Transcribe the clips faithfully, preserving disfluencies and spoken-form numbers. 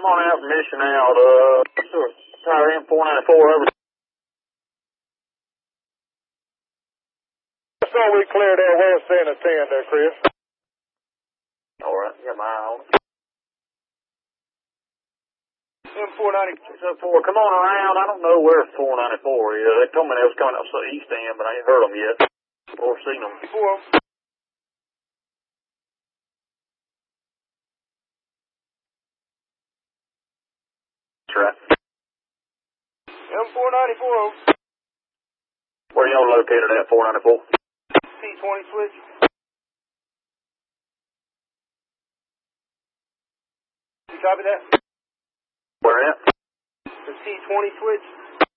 on out, mission out, uh, sure, Tower M four ninety-four, over. I saw we cleared that west end of ten there, Chris. Alright, got my eye on it. M four ninety-four, come on around. I don't know where four ninety-four is. They told me they was coming up to the east end, but I ain't heard them yet. Or seen them. four. That's right. M four ninety-four. Where y'all located at, four ninety-four? T twenty switch. You copy that? Where at? The T twenty switch.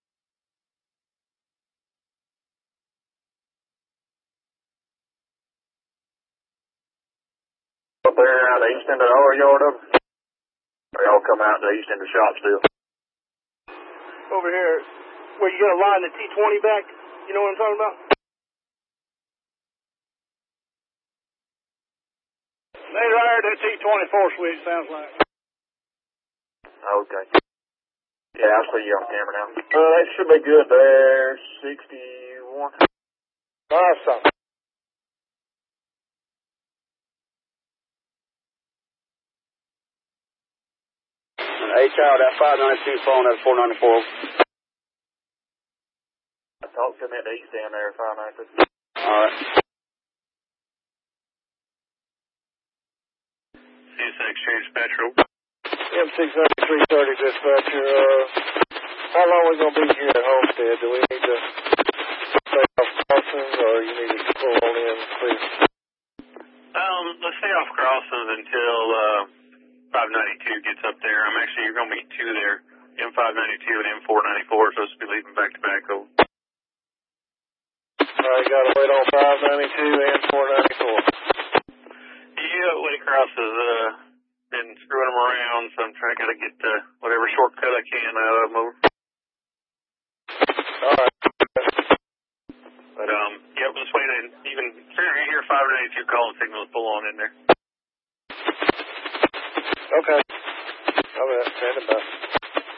Up there out the east end of the R yard of it? Or y'all come out to the east end of the shop still? Over here, where you gonna line the T twenty back? You know what I'm talking about? They wired that T twenty-four switch, sounds like. Okay. Yeah, I see you on camera now. Uh, that should be good there. sixty-one. Awesome. Hey, Tower, that five ninety-two phone, that's four ninety-four. Talk to me at the east end there, five ninety-two. Alright. C S Exchange Petrol. M six ninety-three thirty dispatcher, uh, how long are we going to be here at Homestead? Do we need to stay off crossings or you need to pull on in, please? Um, let's stay off crossings until, uh, five ninety-two gets up there. I'm actually, you're going to meet two there. M five ninety-two and M four ninety-four are supposed to be leaving back to back. Over. Alright, got to wait on five ninety-two and four ninety-four. Yeah, Lake Cross has, uh, been screwing them around, so I'm trying to get, uh, whatever shortcut I can out of them over. Alright. But, um, yeah, just wait and even, here, five ninety-two calling signals pull on in there. Okay.